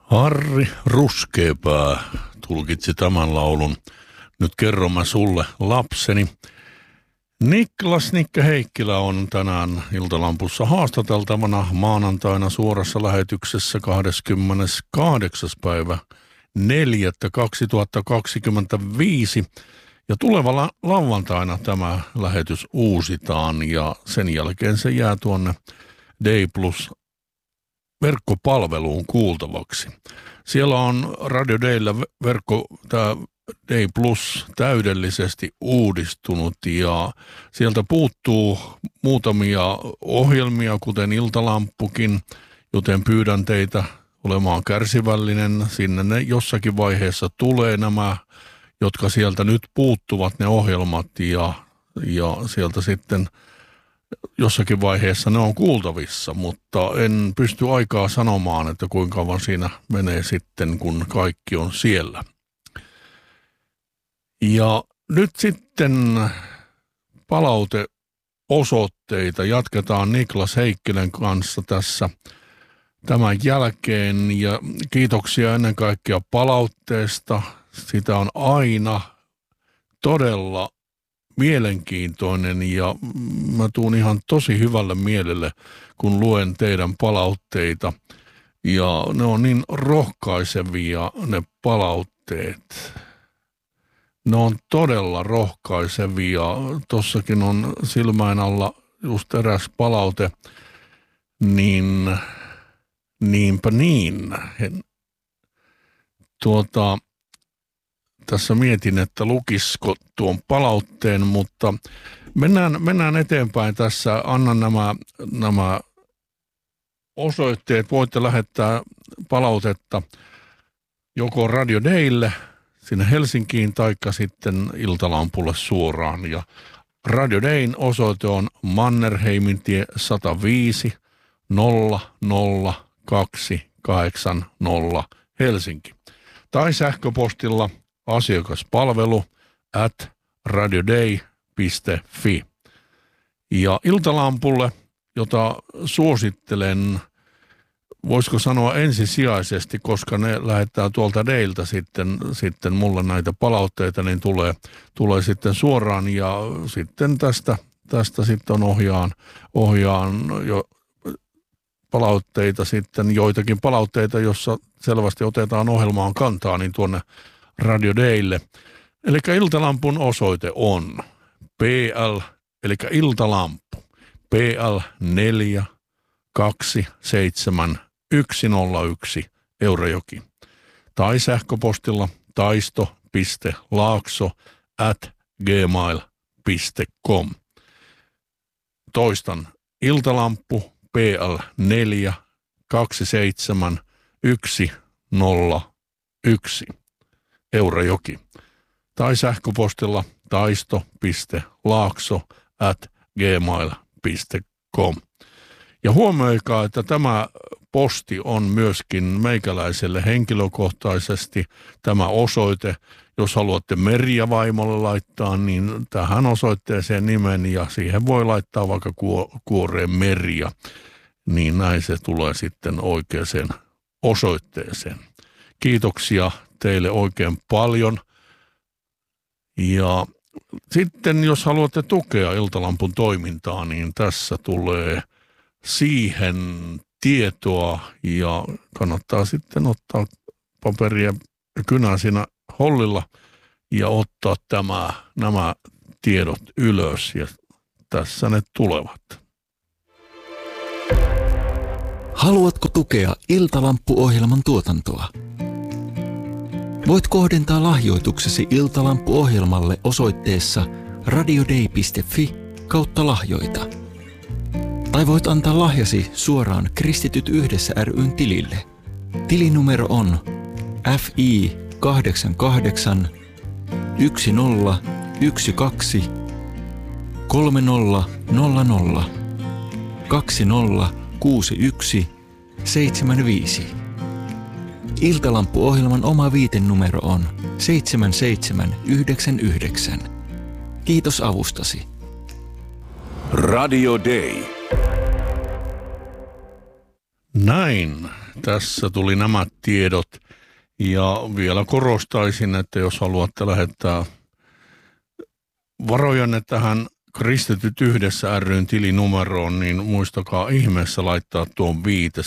Harri Ruskeapää tulkitsi tämän laulun. Nyt kerron mä sulle lapseni. Niklas Nikke Heikkilä on tänään Iltalampussa haastateltavana maanantaina suorassa lähetyksessä 28. päivä 4.2025. Ja tulevalla lauantaina tämä lähetys uusitaan ja sen jälkeen se jää tuonne Day Plus verkkopalveluun kuultavaksi. Siellä on Radio Dayllä tämä Day Plus täydellisesti uudistunut ja sieltä puuttuu muutamia ohjelmia, kuten Iltalamppukin, joten pyydän teitä olemaan kärsivällinen. Sinne ne jossakin vaiheessa tulee nämä, jotka sieltä nyt puuttuvat, ne ohjelmat ja sieltä sitten jossakin vaiheessa ne on kuultavissa, mutta en pysty aikaa sanomaan, että kuinka kauan siinä menee sitten, kun kaikki on siellä. Ja nyt sitten palauteosoitteita jatketaan Niklas Heikkilän kanssa tässä tämän jälkeen ja kiitoksia ennen kaikkea palautteesta. Sitä on aina todella mielenkiintoinen ja mä tuun ihan tosi hyvälle mielelle, kun luen teidän palautteita. Ja ne on niin rohkaisevia ne palautteet. Ne on todella rohkaisevia. Tossakin on silmäin alla just eräs palaute, niinpä niin. Tässä mietin, että lukisko tuon palautteen, mutta mennään eteenpäin tässä. Annan nämä osoitteet. Voitte lähettää palautetta joko Radio Daylle sinne Helsinkiin taikka sitten Iltalampulle suoraan. Ja Radio Dayn osoite on Mannerheimintie 105 00280 Helsinki. Tai sähköpostilla asiakaspalvelu @radioday.fi. Ja Iltalampulle, jota suosittelen, voisiko sanoa ensisijaisesti, koska ne lähettää tuolta Dayltä sitten mulle näitä palautteita, niin tulee sitten suoraan ja sitten tästä sitten ohjaan jo palautteita sitten, joitakin palautteita, jossa selvästi otetaan ohjelmaan kantaa, niin tuonne Radio Daylle. Eli Iltalampun osoite on PL, eli Iltalampu, PL 4 27 101 Eurajoki. Tai sähköpostilla taisto.laakso@gmail.com. Toistan, Iltalampu, PL 4 27 101 Eurajoki. Tai sähköpostilla taisto.laakso@gmail.com. Ja huomioikaa, että tämä posti on myöskin meikäläiselle henkilökohtaisesti tämä osoite. Jos haluatte Merja vaimolle laittaa, niin tähän osoitteeseen nimen ja siihen voi laittaa vaikka kuoreen Merja. Niin näin se tulee sitten oikeaan osoitteeseen. Kiitoksia teille oikein paljon. Ja sitten jos haluatte tukea Iltalampun toimintaa, niin tässä tulee siihen tietoa ja kannattaa sitten ottaa paperia ja kynää siinä hollilla ja ottaa nämä tiedot ylös ja tässä ne tulevat. Haluatko tukea Iltalampu-ohjelman tuotantoa? Voit kohdentaa lahjoituksesi Iltalampu-ohjelmalle osoitteessa radioday.fi/lahjoita. Tai voit antaa lahjasi suoraan Kristityt Yhdessä ry:n tilille. Tilinumero on FI 88 1012 3000 2061 75. Iltalampu-ohjelman oma viitenumero on 7799. Kiitos avustasi. Radio Day. Näin. Tässä tuli nämä tiedot. Ja vielä korostaisin, että jos haluatte lähettää varojanne tähän Kristityt yhdessä ry:n tilinumeroon, niin muistakaa ihmeessä laittaa tuon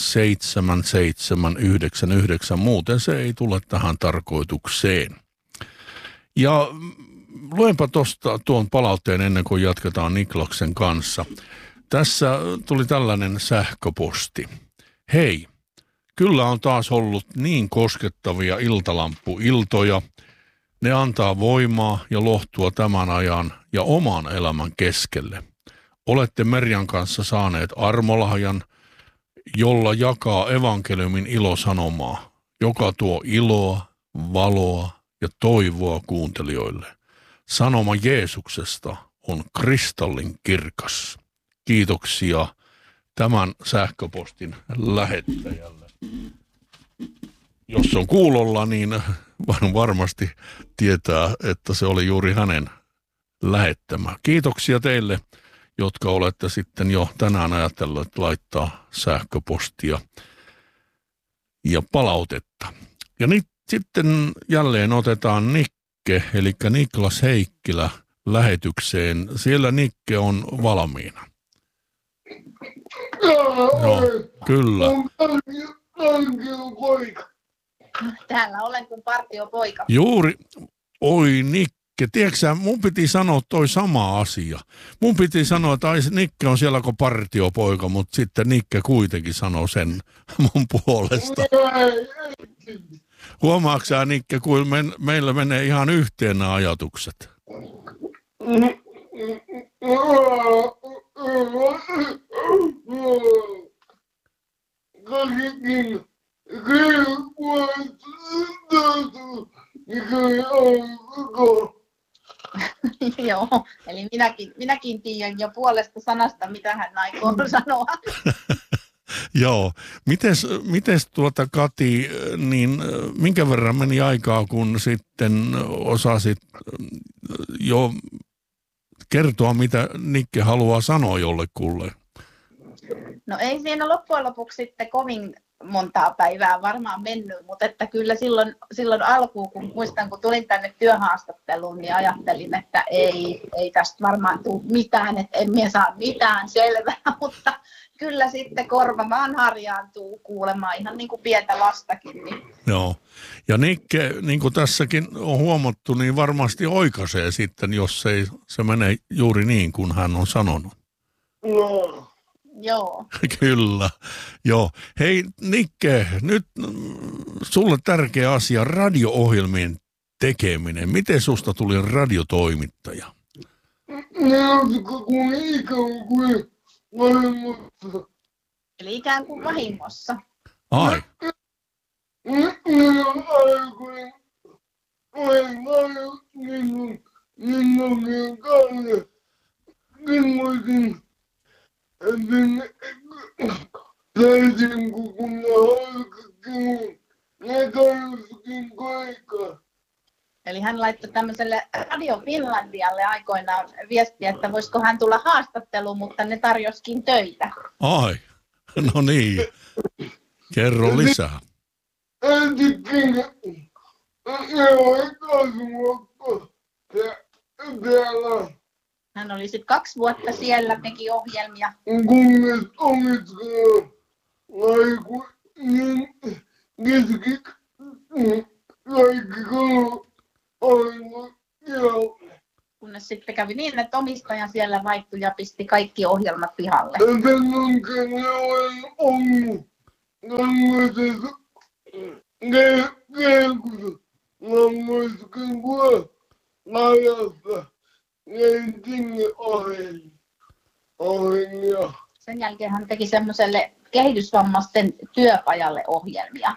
57799, muuten se ei tule tähän tarkoitukseen. Ja luenpa tuosta tuon palautteen ennen kuin jatketaan Niklaksen kanssa. Tässä tuli tällainen sähköposti. Hei, kyllä on taas ollut niin koskettavia iltalampuiltoja. Ne antaa voimaa ja lohtua tämän ajan ja oman elämän keskelle. Olette Merjan kanssa saaneet armolahjan, jolla jakaa evankeliumin ilosanomaa, joka tuo iloa, valoa ja toivoa kuuntelijoille. Sanoma Jeesuksesta on kristallin kirkas. Kiitoksia tämän sähköpostin lähettäjälle. Jos on kuulolla, niin varmasti tietää, että se oli juuri hänen lähettämä. Kiitoksia teille, jotka olette sitten jo tänään ajatelleet laittaa sähköpostia ja palautetta. Ja nyt sitten jälleen otetaan Nikke, eli Niklas Heikkilä lähetykseen. Siellä Nikke on valmiina. Joo, kyllä. Täällä olen kuin partiopoika. Juuri, oi Nikke, tiedätkö sä, mun piti sanoa toi sama asia. Mun piti sanoa, että Nikke on siellä kuin partiopoika, mutta sitten Nikke kuitenkin sanoo sen mun puolesta. Huomaatko sä, Nikke, kun meillä menee ihan yhteen nämä ajatukset? Joo, eli minäkin tiedän jo puolesta sanasta, mitä hän aikoo sanoa. Joo. Mites Kati, niin minkä verran meni aikaa, kun sitten osasit jo kertoa, mitä Nikke haluaa sanoa jollekulle? No ei siinä loppujen lopuksi sitten kovin montaa päivää varmaan mennyt, mutta että kyllä silloin alkuun, kun muistan, kun tulin tänne työhaastatteluun, niin ajattelin, että ei tästä varmaan tule mitään, että en minä saa mitään selvää, mutta kyllä sitten korva vaan harjaantuu kuulemaan ihan niin kuin pientä lastakin. Niin. Joo, ja Nikke, niin kuin tässäkin on huomattu, niin varmasti oikaisee sitten, jos ei se mene juuri niin kuin hän on sanonut. No. Joo. Kyllä, joo. Hei Nikke, nyt sulle tärkeä asia, radio-ohjelmien tekeminen. Miten susta tuli radiotoimittaja? Eli ikään kuin vahingossa. Ai. Eli hän laittoi tämmöiselle Radio Finlandialle aikoinaan viestiä, että voisiko hän tulla haastatteluun, mutta ne tarjoskin töitä. Ai, no niin. Kerro lisää. Hän oli sitten 2 vuotta siellä, teki ohjelmia. Kunnes sitten kävi niin, että omistaja siellä vaihtui ja pisti kaikki ohjelmat pihalle. Sen jälkeen hän teki semmoiselle kehitysvammaisten työpajalle ohjelmia.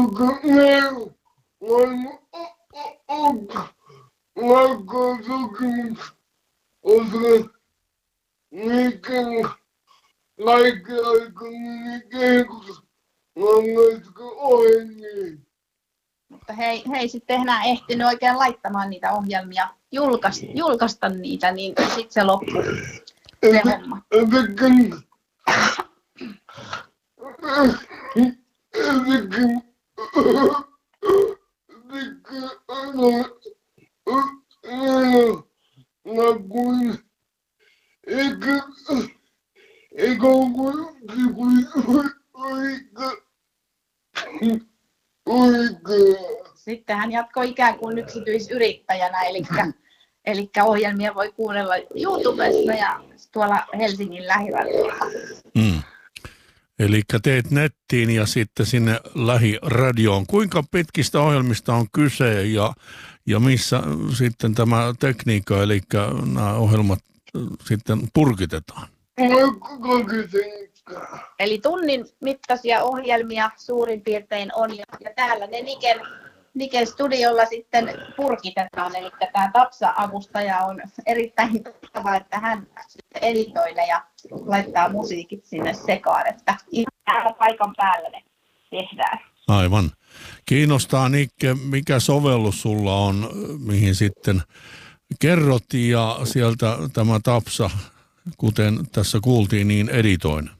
Mutta he ei sitten enää ehtinyt oikein laittamaan niitä ohjelmia, julkaista niitä, niin sitten se loppui se homma. Sitten hän jatkoi ikään kuin yksityisyrittäjänä, eli ohjelmia voi kuunnella YouTubesta ja tuolla Helsingin lähiradiolla. Eli teet nettiin ja sitten sinne lähiradioon. Kuinka pitkistä ohjelmista on kyse ja missä sitten tämä tekniikka, eli nämä ohjelmat sitten purkitetaan? Eli tunnin mittaisia ohjelmia suurin piirtein on, ja täällä ne Niken studiolla sitten purkitetaan. Eli tämä Tapsa-avustaja on erittäin taitava, että hän editoi ne ja laittaa musiikit sinne sekaan, että ihan paikan päällä ne tehdään. Aivan. Kiinnostaa, Nikke, mikä sovellus sulla on, mihin sitten kerrot, ja sieltä tämä Tapsa, kuten tässä kuultiin, niin editoin.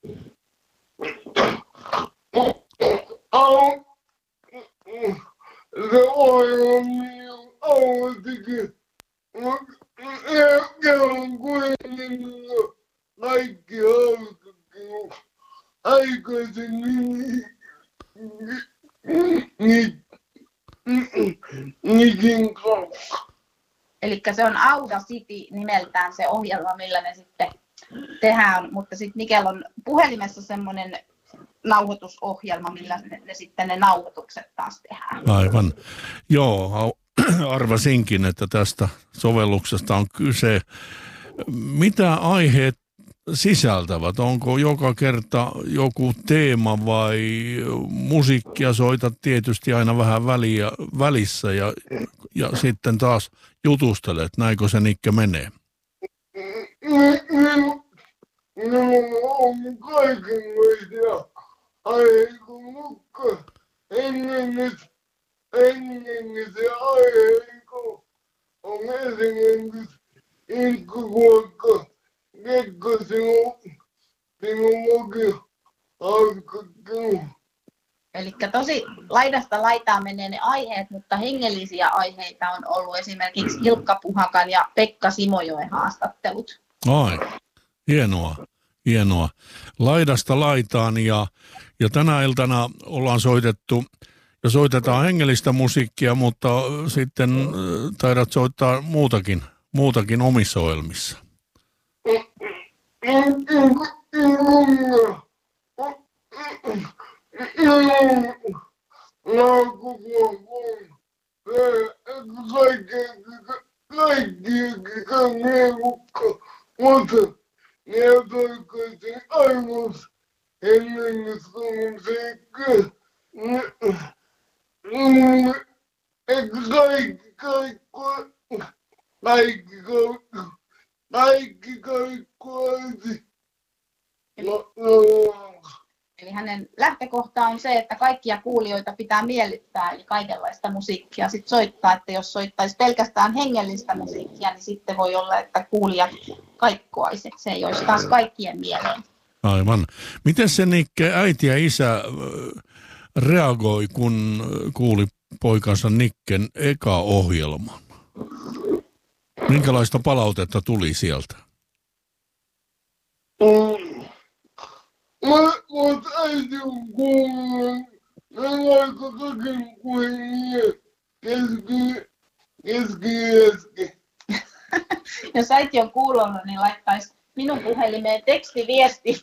Se ohjelma aloitikin. Kerron kuitenkin kaikki hauskakin aikaisin Nikin kanssa. Eli se on Audacity nimeltään se ohjelma, millä ne sitten tehdään, mutta sitten Nikel on puhelimessa semmoinen nauhoitusohjelma, millä ne sitten ne nauhoitukset taas tehdään. Aivan. Joo, arvasinkin, että tästä sovelluksesta on kyse. Mitä aiheet sisältävät? Onko joka kerta joku teema vai musiikkia soitat tietysti aina vähän välissä ja sitten taas jutustelet? Näinkö se, Nikke, menee? On kaikenlaisia aiheita, mutta ennen se aiheita on esimerkiksi Ilkka Kekko sinullakin hauskakin. Eli tosi laidasta laitaan menee ne aiheet, mutta hengellisiä aiheita on ollut esimerkiksi Ilkka Puhakan ja Pekka Simojoen haastattelut. Ai, hienoa. Laidasta laitaan ja tänä iltana ollaan soitettu ja soitetaan hengellistä musiikkia, mutta sitten taidat soittaa muutakin omissa ohjelmissa. Eli hänen lähtökohta on se, että kaikkia kuulijoita pitää miellyttää, eli kaikenlaista musiikkia sit soittaa, että jos soittaisi pelkästään hengellistä musiikkia, niin sitten voi olla, että kuulijat kaikkoaisi, se ei olisi taas kaikkien mieleen. Aivan. Miten se, Nikke, äiti ja isä reagoi, kun kuuli poikansa Nikken eka ohjelman? Minkälaista palautetta tuli sieltä? Mutta äiti on kuullut, aika kaiken kuin keski. Jos äiti on kuullut, niin laittaisi minun puhelimeen tekstiviesti.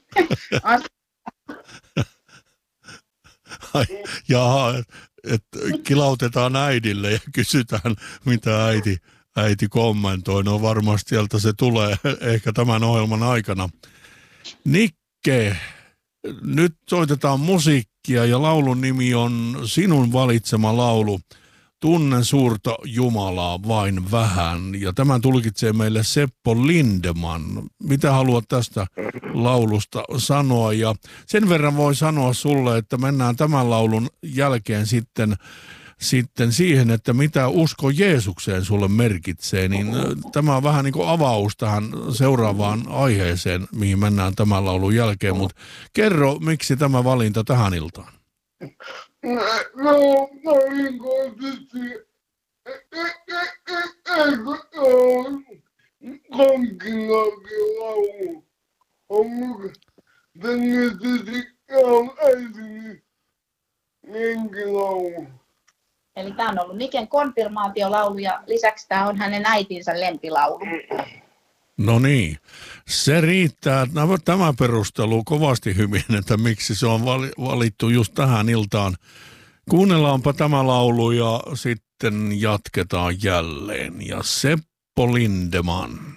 Jaha, että kilautetaan äidille ja kysytään, mitä äiti kommentoi. No varmasti sieltä se tulee ehkä tämän ohjelman aikana. Nikke, nyt soitetaan musiikkia ja laulun nimi on sinun valitsema laulu. Tunnen suurta Jumalaa vain vähän. Ja tämän tulkitsee meille Seppo Lindeman. Mitä haluat tästä laulusta sanoa? Ja sen verran voi sanoa sulle, että mennään tämän laulun jälkeen sitten siihen, että mitä usko Jeesukseen sulle merkitsee. Niin tämä on vähän niin kuin avaus tähän seuraavaan aiheeseen, mihin mennään tämän laulun jälkeen. Mutta kerro, miksi tämä valinta tähän iltaan? No, kohdisesti. Eikö konkillakin laulu? On muka tennisesti on äitini lenkilaulu. Eli tämä on ollut Niken konfirmaatiolaulu ja lisäksi tämä on hänen äitinsä lempilaulu. No niin, se riittää. Tämä perustelu kovasti hyvin, että miksi se on valittu just tähän iltaan. Kuunnellaanpa tämä laulu ja sitten jatketaan jälleen. Ja Seppo Lindeman.